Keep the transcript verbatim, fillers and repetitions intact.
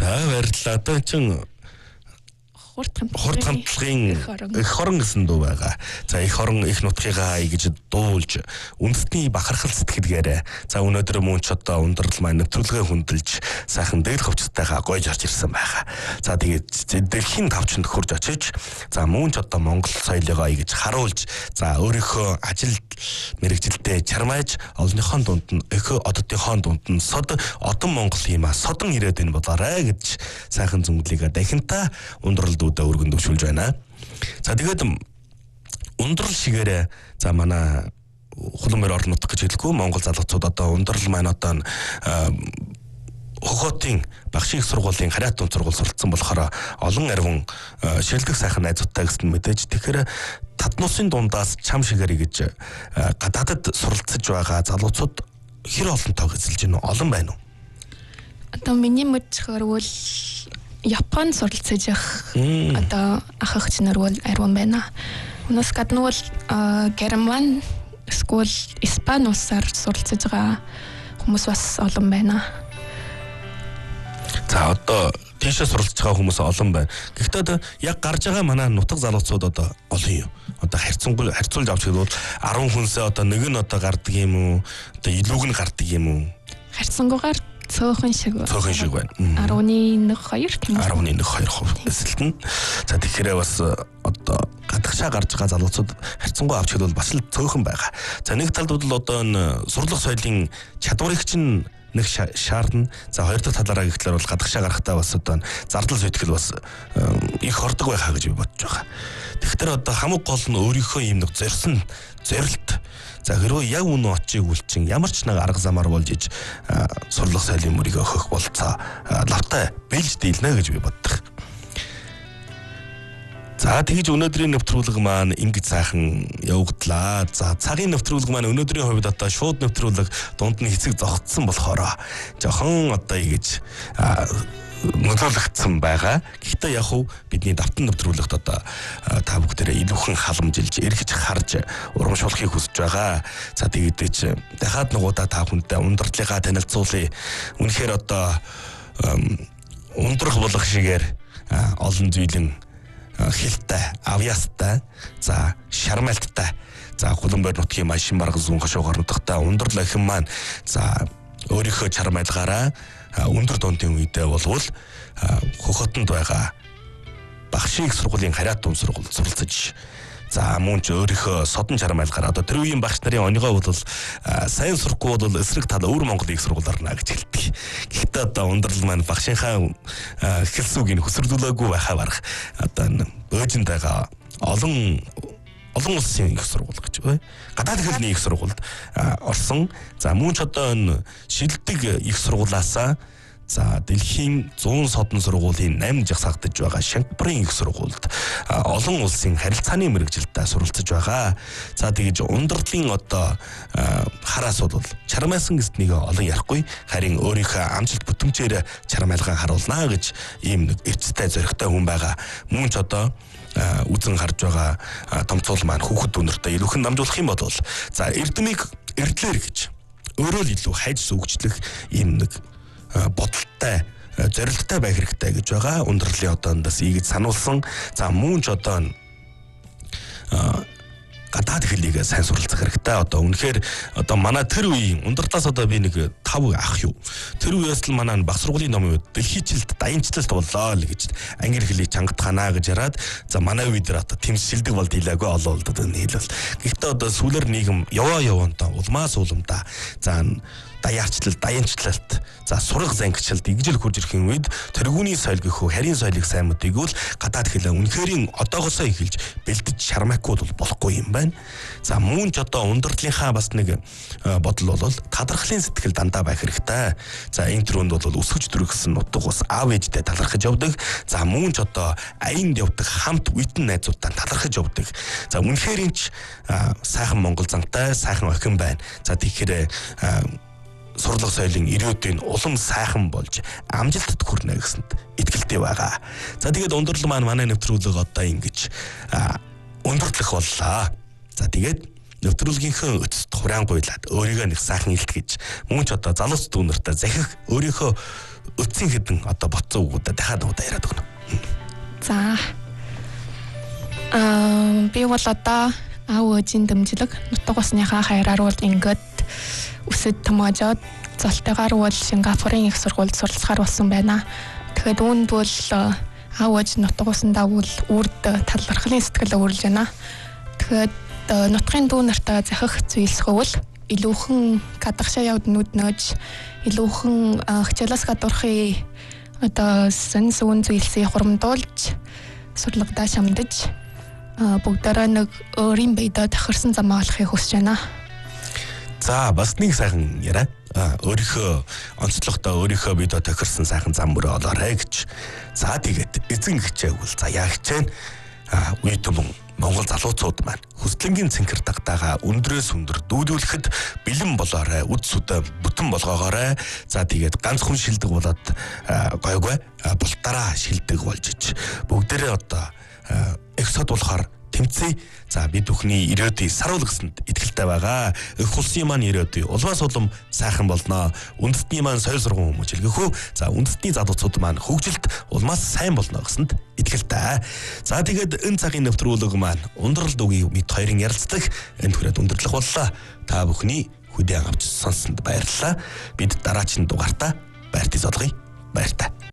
За баярлалаа. Одоо чинь хурд хамтлагын их хорон гэсэн дуу байгаа. За их хорон их нутгийнхаа гэж дуулж үндэсний бахархал сэтгэлгээрээ за өнөөдөр мөн ч одоо ундрал маань нэвтрүүлгээ хүндэлж сайхан дээр хөвчтойгоо гойж орж ирсэн байгаа. За тэгээд дэлхийн тавчанд хурж очиж за мөн ч одоо Монгол соёлыгоо гэж харуулж за өөрийнхөө ажил мэрэгжилдээ чармааж олонныхон дунд нь өхөө оддынхон дунд нь сод одон Монгол юм а содон ирээд энэ болоорой гэж сайхан зүнглийг дахинтаа ундрал дуудаа өргөн төвшүүлж байна. За тэгээд ундрал шигээрээ за манай хулмөр орон нутг гэж хэлэхгүй Монгол залуучууд одоо ундрал маань одоо хохотын багшийн их сургуулийн хариат тун сургууль суралцсан болохоор олон арвин шилдэг сайхан найзуудтай гэсэн мэдээж тэгэхээр татнуусын дундаас чам шигээрээ гэж гадаадд суралцж байгаа залуучууд хэр олонтойг эзэлж гинэ олон байна уу? Одоо миний мэдхээр бол Япон суралцж явах одоо ах ах нар бол арван байна. Өнөөс гадна бол Герман скул Испани улсаар суралцж байгаа хүмүүс бас олон байна. За одоо тийшээ суралцж байгаа хүмүүс олон байна. Гэхдээ одоо яг гарч байгаа манай нутаг залуучууд одоо олон юм. Одоо харьцангуй харьцуулж авч хэлбэл арван хүнсээ одоо нэг нь одоо гардаг юм уу? Одоо илүүг нь гардаг юм уу? Харьцангуйгаар цөөхөн шиг байна. Цөөхөн шиг байна. арван нэг хоёр тийм. арван нэг хоёр хувь эсэлтэн. За тэгэхээр бас одоо гадагшаа гарч байгаа залуучууд харьцангуй авч хэлбэл бас л цөөхөн байгаа. За нэг талд бол одоо энэ сурлах соёлын чадварыг чинь нэг шаардна. За хоёр дахь талаараа гэхлээр бол гадагшаа гарахтаа бас одоо зардал зүйтгэл бас их хордог байхаа гэж би бодож байгаа. Тэгэхээр одоо хамаг гол нь өөрийнхөө юм нэг зорьсон зорилт. За хэрвээ яг үнэ очиг үлчин ямар ч нэг арга замаар болж иж сурлах соёлын мөрийг өгөх болцоо лавтай бэлж дийлнэ гэж би боддог. За тэгж өнөөдрийн нэвтрүүлэг маань ингэж сайхан явагдлаа. За цагийн нэвтрүүлэг маань өнөөдрийн хувьд одоо шууд нэвтрүүлэг дунд нь хэцэг зогтсон болохоор жохон одоо ингэж нөлөөлөгдсөн байгаа. Гэхдээ яг хуу бидний давтан нэвтрүүлэгт одоо та бүгдээрээ илүүхэн халамжилж, эргэж харж урамшуулахыг хүсэж байгаа. За тэгээд ч дахиад нугуудаа та бүхэндээ ундралынхаа танилцуулъя. Үнэхээр одоо ундрах болох шигээр олон зүйлэн хилтэй, авьяастай, за шармалттай, за хуланбойр нутгийн машин бараг зүүн хошоогоор нутагтай ундрал охин маань за өөрийнхөө чармайлгаараа өндөр дундын үедээ болвол хохотонд байгаа багшийн их сургуулийн хариат тун сургууль суралцж за мөн ч өөрийнхөө содон чармайлгаар одоо тэр үеийн багш нарын онёгоо бол сайн сурахгүй бол эсрэг тал өвөр Монголын их сургууль орно гэж хэлдэг. Гэхдээ одоо ундрал маань багшийнхаа хэлсүүгийг хөсөрлүүлээгүй байхаа барах одоо бөөжинд байгаа олон олон улсын их сургууль гэж бай. Гадаад хэлний их сургуульд орсон. За мөн ч одоо энэ шилдэг их сургуулаасаа за дэлхийн зүүн содон сургуулийн намд жагсаагдж байгаа Шангипурын их сургуульд олон улсын харилцааны мэрэгжилтэй суралцж байгаа. За тэгж ундралын одоо хараас бол чармайсан гэснийг олон ярихгүй харин өөрийнхөө амжилт бүтэмжээр чармайлгаан харуулнаа гэж ийм нэг эцтэй зоригтой хүн байгаа. Мөн ч одоо үзэн харж байгаа томцоол маань хүүхэд өнөртөө илүүхэн намжуулах юм бол за эрдэмийг эрдлэр гэж өөрөө л илүү хайж сүгжлэх ийм нэг бодолтой зорилттой байх хэрэгтэй гэж байгаа. Ундралын одоондас ийгэж сануулсан. За мөн ч одоо гадаад хэлийг сайн суралцах хэрэгтэй. Одоо үнэхээр одоо манай тэр үеийн ундралаас одоо би нэг тав ах юу. Тэр үеэс л манай баг сургуулийн номын үед дэлхийчлэлт даянчлалт боллоо л гэж англи хэлийг чангатханаа гэж яраад за манай үед тэр одоо тэм шилдэг болд хэлээгүй олоо л одоо нийлвэл. Гэхдээ одоо сүүлэр нийгэм яваа яваантаа улмаас уламдаа за даяарчлал, даянчлалт, за сурах зангичлалт игжил хурж ирэхин үед тэргүүний соёл гэхүү харийн соёлыг сайн мэдээгүй л гадаад хэлээ үнэхэрийн одоогоосоо эхэлж бэлдэж шармайхгүй бол болохгүй юм байна. За мөн ч одоо ундралынхаа бас нэг бодол бол талархлын сэтгэл дандаа байх хэрэгтэй. За энэ төрөнд бол өсгөж дүргсэн нутаг ус аав ээжтэй талархаж явдаг. За мөн ч одоо аянд явдаг хамт үедэн найзуудтай талархаж явдаг. За үнэхэрийн ч сайхан Монгол зантай сайхан охин байна. За тэгэхээр сурлах соёлын ирээдүйн улам сайхан болж амжилтад хүрнэ гэсэнд итгэлтэй байгаа. За тэгээд ундрал маань манай нэвтрүүлэг одоо ингэж өндөрлөх боллоо. За тэгээд нэвтрүүлгийнхээ өцөд хураангуйлаад өөрийгөө нэг сайхан илтгэж мөн ч одоо залуус дүүнэртэй захих өөрийнхөө өцсийн хэдэн одоо ботцоо үгүүдээ дахиад удаа яриад өгнө. За. Аа би бол одоо аав ээжийн дэмжлэг нутаг усныхаа хайраар бол ингээд өсөд томоожоод золтойгоор бол Сингапурын их сургуульд суралцахаар болсон байна. Тэгэхээр үүнд бол аав ээж нутаг усандаа бол үрд талархлын сэтгэл өөрлөж байна. Тэгэхээр нутгийн дүү нартай захих зүйлсгөвөл илүүхэн гадагшаа явд нүд нөөж илүүхэн хичээлээс гадуурхыг одоо сэн сүн зүйлсийг хурамдуулж сурлагдаа шамдаж бүгдээрээ нэг өөрийн биедээ тахирсан замаа олохыг хүсэж байна. За бас нэг сайхан яриа. Өөрийнхөө онцлогтой өөрийнхөө биедээ тахирсан сайхан зам мөрөө олоорой гэж. За тэгээд эзэн хичээвэл за яа хичээн үе түмэн Монгол залуучууд маань хүслэнгийн цэнхэр дагтаага өндрөөс өндөр дүүлүүлэхэд бэлэн болоорой, үд сүдэ бүтэн болгоогоорой. За тэгээд ганц хүн шилдэг болоод гойгүй бултараа шилдэг болж ич. Бүгдээрээ одоо их сод болохоор тэмцээ. За бид бүхний ирээдүйн саруулгасанд итгэлтэй байгаа. Их улсын маань ирээдүй улмаас улам сайхан болно. Үндэстний маань соёл сургууль хүмүүжлэхүү. За үндэстний залуучууд маань хөгжилд улмаас сайн болно гэсэнд итгэлтэй. За тэгээд энэ цагийн нэвтрүүлэг маань ундрал дүгийн мэд хоёрын ярилцлага энэ хүрээд өндөрлөх боллоо. Та бүхний хүлээн авч сонссонд баярлалаа. Бид дараагийн дугаартаа баяртай золгоё. Баяртай.